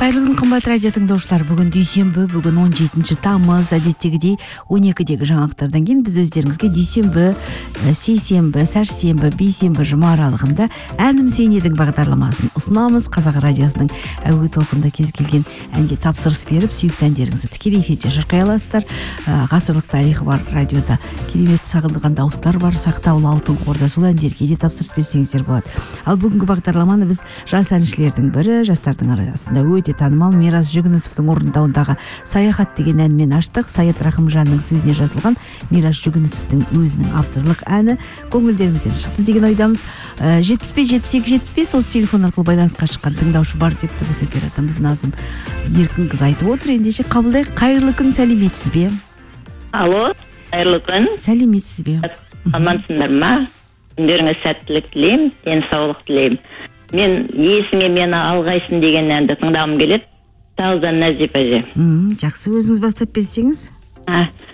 Қайырлы күн қымбат радио тыңдаушылар. Бүгін дүйсенбі, бүгін 17 тамыз. Әдеттегідей 12-дегі жаңалықтардан кейін біз өздеріңізге дүйсенбі, сейсенбі, сәрсенбі, бейсенбі, жұма аралығында әнім сен едің бағдарламасын ұсынамыз. Қазақ радиосының әуе толқында кез келген әнге тапсырыс беріп, сүйікті әндеріңізді тікелей эфирде шырқай аласыздар. Ғасырлық тарихы бар радиода керемет сағындырған дауыстар бар, сақтаулы алтын қорда, сол әндерге де тапсырыс берсеңіздер болады. Ал бүгінгі бағдарламаны біз жас әншілердің бірі, жастардың арасында өте танымал Мирас Жүгінісовтың орындауындағы Саяхат деген әнмен аштық. Саят Рахымжанның сөзіне жазылған Мирас Жүгінісовтің өзінің авторлық әні көңілдеріңізден шықты деген ойдамыз. 75-72-75 осы телефон арқылы байланысқа шыққан тыңдаушы бар депті біз операторымыз Назым Еркін қыз айтып отыр. Ендеше қабылдайық. Қайырлы күн, сәлеметсіз бе? Алло, қайырлы күн. Сәлеметсіз бе? Амансыңдар ма? Күндеріңе сәттілік тілеймін, денсаулық тілеймін. Мен есіңе мені алғайсың деген әнді тыңдағым келеді. Талдан Назипа әже. Жақсы, өзіңіз бастап берсеңіз.